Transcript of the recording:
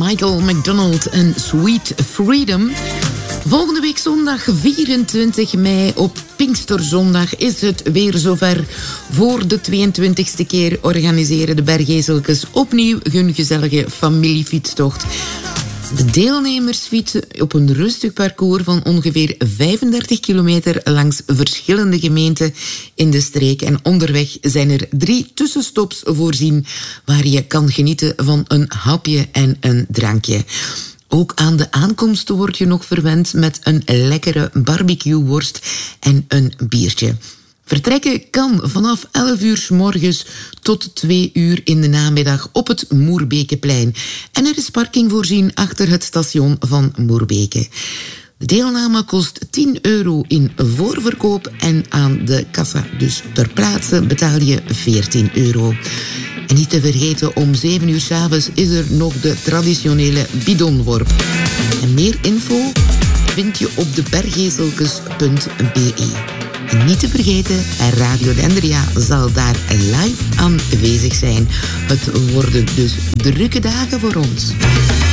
Michael McDonald en Sweet Freedom. Volgende week zondag 24 mei op Pinksterzondag is het weer zover. Voor de 22e keer organiseren de Bergezelkes opnieuw hun gezellige familiefietstocht. De deelnemers fietsen op een rustig parcours van ongeveer 35 kilometer langs verschillende gemeenten in de streek. En onderweg zijn er 3 tussenstops voorzien waar je kan genieten van een hapje en een drankje. Ook aan de aankomst word je nog verwend met een lekkere barbecueworst en een biertje. Vertrekken kan vanaf 11 uur 's morgens tot 2 uur in de namiddag op het Moerbekeplein. En er is parking voorzien achter het station van Moerbeke. De deelname kost €10 in voorverkoop en aan de kassa, dus ter plaatse, betaal je €14. En niet te vergeten, om 7 uur 's avonds is er nog de traditionele bidonworp. En meer info vind je op debergezelkes.be. En niet te vergeten, Radio Dendria zal daar live aanwezig zijn. Het worden dus drukke dagen voor ons.